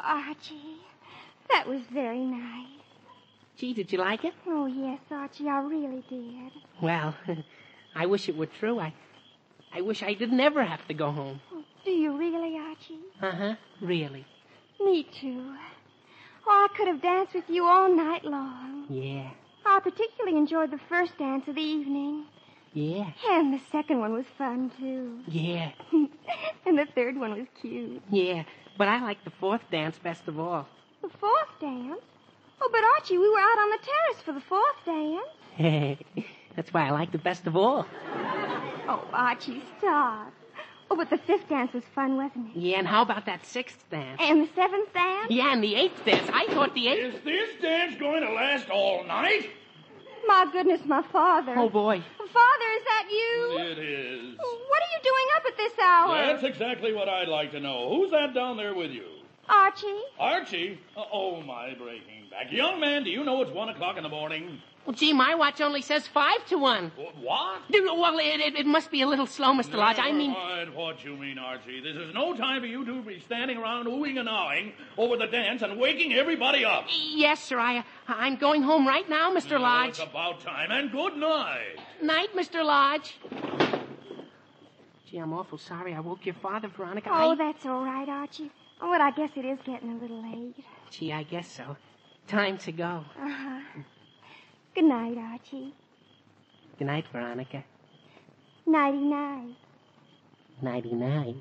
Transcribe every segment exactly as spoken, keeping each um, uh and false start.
Archie, that was very nice. Gee, did you like it? Oh, yes, Archie, I really did. Well, I wish it were true. I, I wish I didn't ever have to go home. Do you really, Archie? Uh-huh, really. Me too. Oh, I could have danced with you all night long. Yeah. I particularly enjoyed the first dance of the evening. Yeah. And the second one was fun, too. Yeah. And the third one was cute. Yeah, but I like the fourth dance best of all. The fourth dance? Oh, but Archie, we were out on the terrace for the fourth dance. That's why I liked it best of all. Oh, Archie, stop. Oh, but the fifth dance was fun, wasn't it? Yeah, and how about that sixth dance? And the seventh dance? Yeah, and the eighth dance. I thought the eighth... Is this dance going to last all night? My goodness, my father. Oh, boy. Father, is that you? It is. What are you doing up at this hour? That's exactly what I'd like to know. Who's that down there with you? Archie. Archie? Oh, my breaking back. Young man, do you know it's one o'clock in the morning? Well, gee, my watch only says five to one. What? Well, it, it, it must be a little slow, Mister Lodge. I mean... Never mind what you mean, Archie. This is no time for you to be standing around oohing and ahhing over the dance and waking everybody up. Yes, sir. I, I'm going home right now, Mister Oh, Lodge. it's about time, and good night. Night, Mister Lodge. Gee, I'm awful sorry I woke your father, Veronica. Oh, I... that's all right, Archie. Oh, but I guess it is getting a little late. Gee, I guess so. Time to go. Uh-huh. Good night, Archie. Good night, Veronica. Nighty-night. Nighty-night.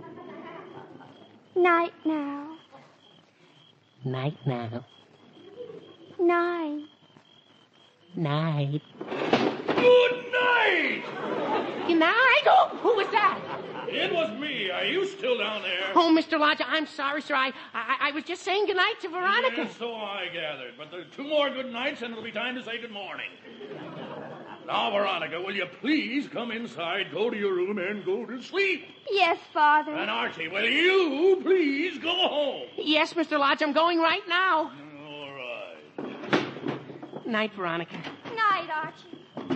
Night now. Night now. Night. Night. Good night! Good night? Oh, who was that? It was me. Are you still down there? Oh, Mister Lodge, I'm sorry, sir. I, I I was just saying goodnight to Veronica. Yes, so I gathered. But there's two more good nights, and it'll be time to say good morning. Now, Veronica, will you please come inside, go to your room, and go to sleep? Yes, Father. And Archie, will you please go home? Yes, Mister Lodge, I'm going right now. All right. Night, Veronica. Night, Archie.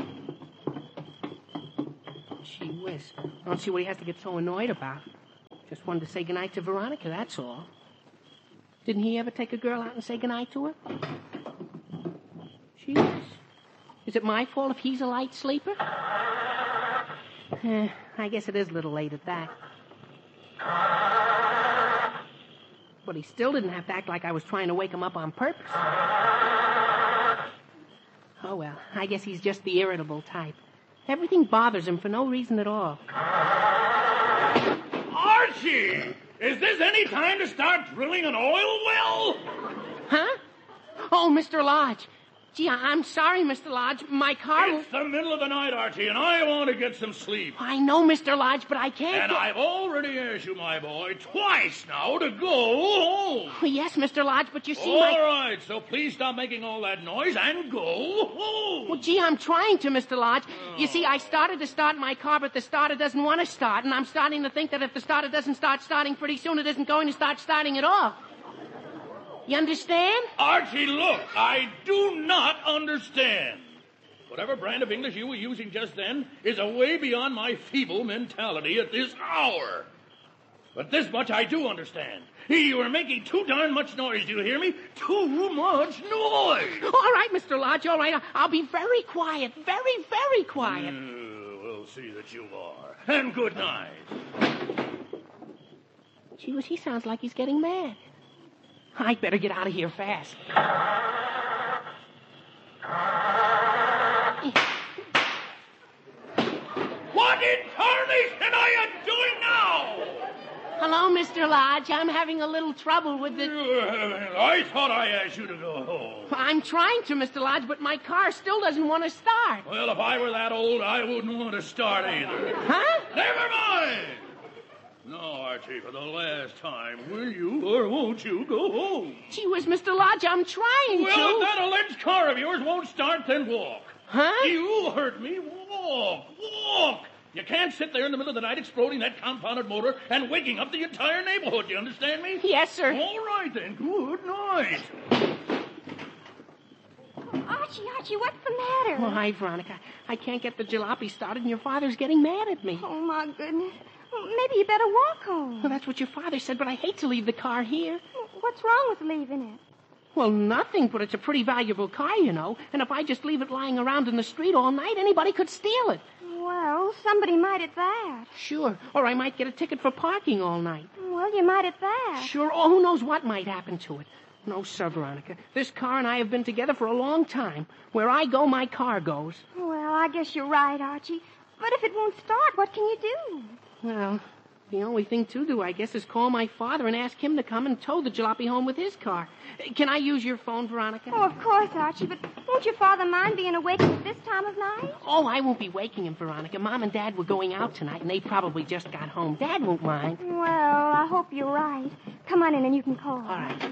Gee whiz. I don't see what he has to get so annoyed about. Just wanted to say goodnight to Veronica, that's all. Didn't he ever take a girl out and say goodnight to her? Jeez. Is it my fault if he's a light sleeper? Eh, I guess it is a little late at that. But he still didn't have to act like I was trying to wake him up on purpose. Oh, well, I guess he's just the irritable type. Everything bothers him for no reason at all. Archie! Is this any time to start drilling an oil well? Huh? Oh, Mister Lodge. Gee, I- I'm sorry, Mister Lodge. My car... It's the middle of the night, Archie, and I want to get some sleep. I know, Mister Lodge, but I can't... And go... I've already asked you, my boy, twice now to go home. Oh, yes, Mister Lodge, but you see, All my... right, so please stop making all that noise and go home. Well, gee, I'm trying to, Mister Lodge. Oh. You see, I started to start my car, but the starter doesn't want to start, and I'm starting to think that if the starter doesn't start starting pretty soon, it isn't going to start starting at all. You understand? Archie, look, I do not understand. Whatever brand of English you were using just then is a way beyond my feeble mentality at this hour. But this much I do understand. You are making too darn much noise, do you hear me? Too much noise. All right, Mister Lodge, all right. I'll be very quiet, very, very quiet. Uh, we'll see that you are. And good night. Gee whiz, he sounds like he's getting mad. I'd better get out of here fast. What in tarnation are you doing now? Hello, Mister Lodge. I'm having a little trouble with the... Uh, I thought I asked you to go home. I'm trying to, Mister Lodge, but my car still doesn't want to start. Well, if I were that old, I wouldn't want to start either. Huh? Never mind. No, Archie, for the last time, will you or won't you go home? Gee whiz, Mister Lodge, I'm trying well, to. Well, if that alleged car of yours won't start, then walk. Huh? You heard me. Walk. Walk. You can't sit there in the middle of the night exploding that confounded motor and waking up the entire neighborhood. You understand me? Yes, sir. All right, then. Good night. Archie, Archie, what's the matter? Oh, hi, Veronica. I can't get the jalopy started, and your father's getting mad at me. Oh, my goodness. Well, maybe you better walk home. Well, that's what your father said, but I hate to leave the car here. What's wrong with leaving it? Well, nothing, but it's a pretty valuable car, you know. And if I just leave it lying around in the street all night, anybody could steal it. Well, somebody might at that. Sure. Or I might get a ticket for parking all night. Well, you might at that. Sure. Oh, who knows what might happen to it. No, sir, Veronica. This car and I have been together for a long time. Where I go, my car goes. Well, I guess you're right, Archie. But if it won't start, what can you do? Well, the only thing to do, I guess, is call my father and ask him to come and tow the jalopy home with his car. Can I use your phone, Veronica? Oh, of course, Archie, but won't your father mind being awake at this time of night? Oh, I won't be waking him, Veronica. Mom and Dad were going out tonight, and they probably just got home. Dad won't mind. Well, I hope you're right. Come on in and you can call. All right.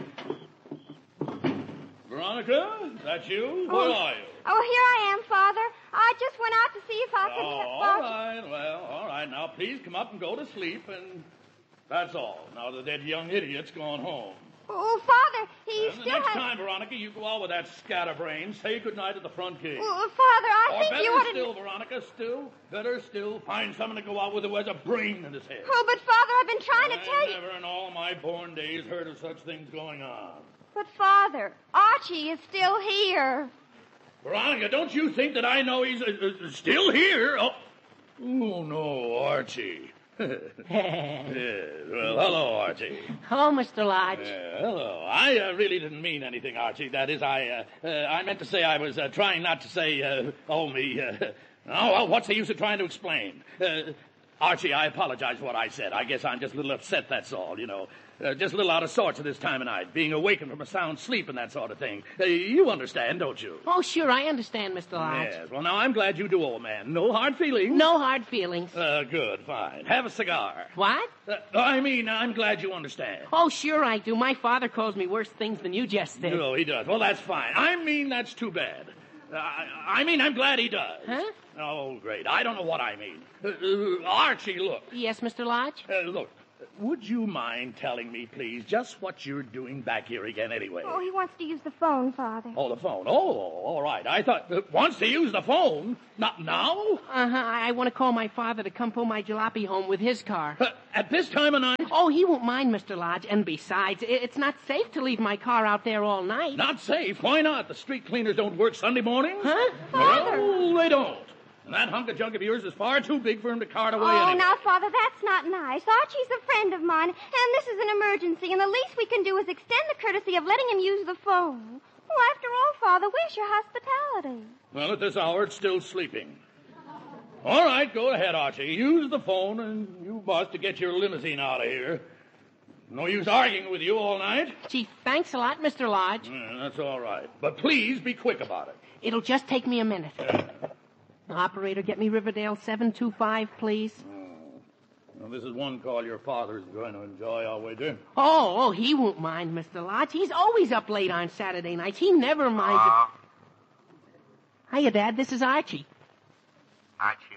Veronica, is that you? Oh. Where are you? Oh, here I am, Father. I just went out to see if I could... Oh, help all Archie. right, well, all right. Now, please come up and go to sleep, and that's all. Now that that young idiot's gone home. Oh, Father, he And the still next has... time, Veronica, you go out with that scatterbrain, say goodnight at the front gate. Oh, Father, I or think better you ought to... still, Veronica, still, better still, find someone to go out with who has a brain in his head. Oh, but Father, I've been trying to I tell you... never in all my born days heard of such things going on. But, Father, Archie is still here. Veronica, don't you think that I know he's uh, uh, still here? Oh, oh no, Archie. Yes, well, hello, Archie. Hello, Mister Lodge. Uh, hello. I uh, really didn't mean anything, Archie. That is, I uh, uh, I meant to say I was uh, trying not to say, uh, oh, me. Uh, oh, well, what's the use of trying to explain? Uh, Archie, I apologize for what I said. I guess I'm just a little upset, that's all, you know. Uh, just a little out of sorts at this time of night, being awakened from a sound sleep and that sort of thing. Uh, you understand, don't you? Oh, sure, I understand, Mister Lodge. Yes. Well, now, I'm glad you do, old man. No hard feelings? No hard feelings. Uh, good, fine. Have a cigar. What? Uh, I mean, I'm glad you understand. Oh, sure I do. My father calls me worse things than you just said. No, he does. Well, that's fine. I mean, that's too bad. Uh, I, I mean, I'm glad he does. Huh? Oh, great. I don't know what I mean. Uh, uh, Archie, look. Yes, Mister Lodge? Uh, look, would you mind telling me, please, just what you're doing back here again anyway? Oh, he wants to use the phone, Father. Oh, the phone. Oh, all right. I thought, uh, wants to use the phone? Not now? Uh-huh. I, I want to call my father to come pull my jalopy home with his car. Uh, at this time of night? Oh, he won't mind, Mister Lodge. And besides, it, it's not safe to leave my car out there all night. Not safe? Why not? The street cleaners don't work Sunday mornings? Huh? Father. No, they don't. And that hunk of junk of yours is far too big for him to cart away Oh, anyway. now, Father, that's not nice. Archie's a friend of mine, and this is an emergency, and the least we can do is extend the courtesy of letting him use the phone. Well, after all, Father, where's your hospitality? Well, at this hour, it's still sleeping. All right, go ahead, Archie. Use the phone, and you must to get your limousine out of here. No use arguing with you all night. Gee, thanks a lot, Mister Lodge. Yeah, that's all right. But please be quick about it. It'll just take me a minute. Operator, get me Riverdale seven two five, please. Oh. Well, this is one call your father's going to enjoy, I'll wager. Oh, oh, he won't mind, Mister Lodge. He's always up late on Saturday nights. He never minds Hello? it. Hiya, Dad. This is Archie. Archie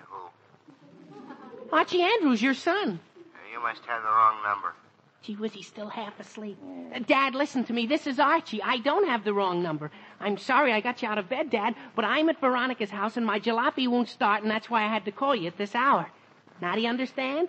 who? Archie Andrews, your son. You must have the wrong number. Gee whiz, he's still half asleep. Uh, Dad, listen to me. This is Archie. I don't have the wrong number. I'm sorry I got you out of bed, Dad, but I'm at Veronica's house and my jalopy won't start, and that's why I had to call you at this hour. Now do you understand?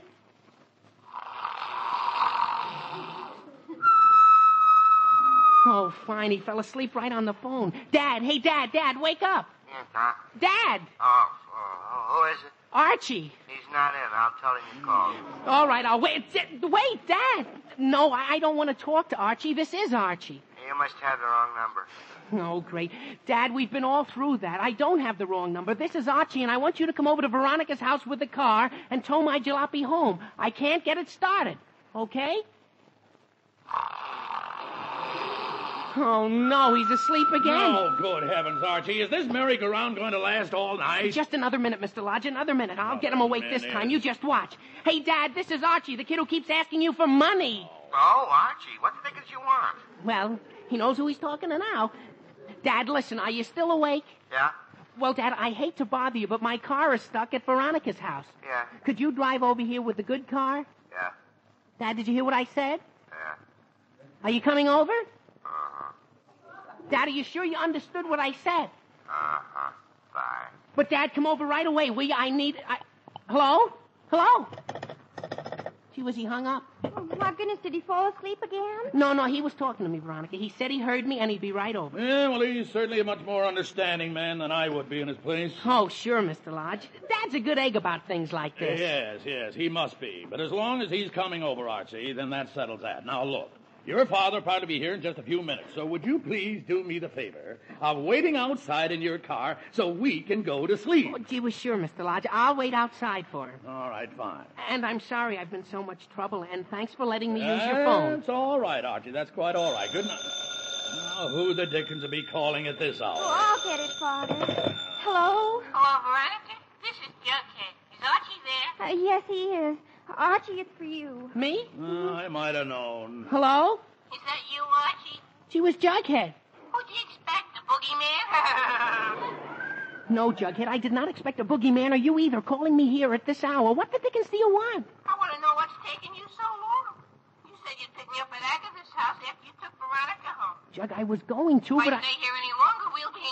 Oh, fine. He fell asleep right on the phone. Dad, hey, Dad, Dad, wake up. Yes, huh? Dad, Oh, oh, who is it? Archie. He's not in. I'll tell him you called. All right, I'll wait. D- Wait, Dad. No, I I don't want to talk to Archie. This is Archie. You must have the wrong number. Oh, great. Dad, we've been all through that. I don't have the wrong number. This is Archie, and I want you to come over to Veronica's house with the car and tow my jalopy home. I can't get it started. Okay? Oh, no, he's asleep again. Oh, good heavens, Archie. Is this merry-go-round going to last all night? Just another minute, Mister Lodge, another minute. I'll get him awake this minute. time. You just watch. Hey, Dad, this is Archie, the kid who keeps asking you for money. Oh, Archie, what do you think is you want? Well, he knows who he's talking to now. Dad, listen, are you still awake? Yeah? Well, Dad, I hate to bother you, but my car is stuck at Veronica's house. Yeah. Could you drive over here with the good car? Yeah. Dad, did you hear what I said? Yeah. Are you coming over? Uh-huh. Dad, are you sure you understood what I said? Uh-huh. Bye. But, Dad, come over right away, will you? I need... I... Hello? Hello? Gee, was he hung up? Oh, my goodness, did he fall asleep again? No, no, he was talking to me, Veronica. He said he heard me and he'd be right over. Yeah, well, he's certainly a much more understanding man than I would be in his place. Oh, sure, Mister Lodge. Dad's a good egg about things like this. Yes, yes, he must be. But as long as he's coming over, Archie, then that settles that. Now, look. Your father will probably be here in just a few minutes, so would you please do me the favor of waiting outside in your car so we can go to sleep? Oh, gee, well, sure, Mister Lodge. I'll wait outside for him. All right, fine. And I'm sorry I've been so much trouble, and thanks for letting me use your phone. That's all right, Archie. That's quite all right. Good night. Now, who the dickens will be calling at this hour? Oh, I'll get it, Father. Hello? Hello, Veronica. This is Jughead. Is Archie there? Uh, yes, he is. Archie, it's for you. Me? Uh, I might have known. Hello? Is that you, Archie? She was Jughead. What'd you expect, the boogeyman? No, Jughead, I did not expect a boogeyman or you either calling me here at this hour. What the dickens do you want? I want to know what's taking you so long. You said you'd pick me up at Agatha's house after you took Veronica home. Jug, I was going to, If but I I... stay here any longer, we'll be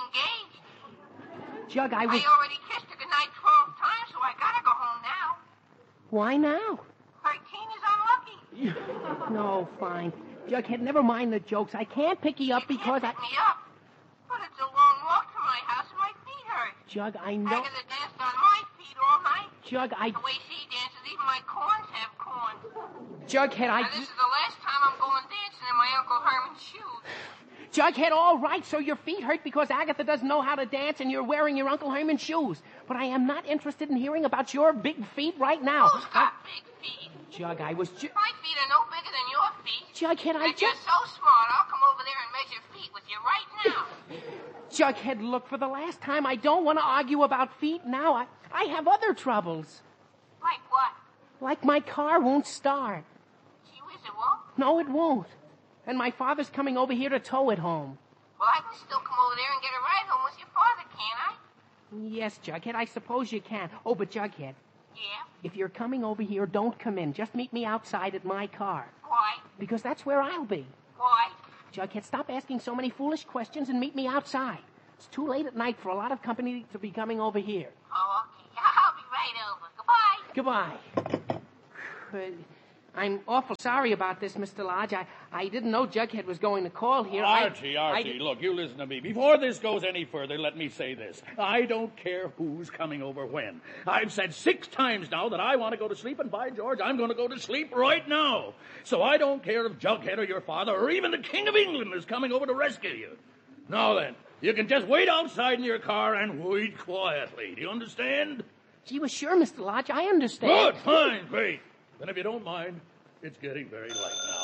engaged. Jug, I was... I already kissed her goodnight twelve times, so I gotta go home now. Why now? Thirteen is unlucky. No, fine. Jughead, never mind the jokes. I can't pick you up You because can't I... pick me up. But it's a long walk to my house and my feet hurt. Jug, I know... Agatha danced on my feet all night. Jug, I... The way she dances, even my corns have corns. Jughead, I... Now, this is the last time I'm going dancing in my Uncle Herman's shoes. Jughead, all right, so your feet hurt because Agatha doesn't know how to dance and you're wearing your Uncle Herman's shoes. But I am not interested in hearing about your big feet right now. Who's got big feet? Jug, I was... Ju- My feet are no bigger than your feet. Jughead, I And you're just... so smart, I'll come over there and measure feet with you right now. Jughead, look, for the last time, I don't want to argue about feet now. I, I have other troubles. Like what? Like my car won't start. Gee whiz, it won't? No, it won't. And my father's coming over here to tow it home. Well, I can still come over there and get a ride home with your father, can't I? Yes, Jughead, I suppose you can. Oh, but Jughead, Yeah? if you're coming over here, don't come in. Just meet me outside at my car. Why? Because that's where I'll be. Why? Jughead, stop asking so many foolish questions and meet me outside. It's too late at night for a lot of company to be coming over here. Oh, okay. I'll be right over. Goodbye. Goodbye. Uh, I'm awful sorry about this, Mister Lodge. I, I didn't know Jughead was going to call here. Archie, I, Archie, I, look, you listen to me. Before this goes any further, let me say this. I don't care who's coming over when. I've said six times now that I want to go to sleep, and by George, I'm going to go to sleep right now. So I don't care if Jughead or your father or even the King of England is coming over to rescue you. Now then, you can just wait outside in your car and wait quietly. Do you understand? Gee, well, sure, Mister Lodge, I understand. Good, fine, great. Then if you don't mind, it's getting very late now.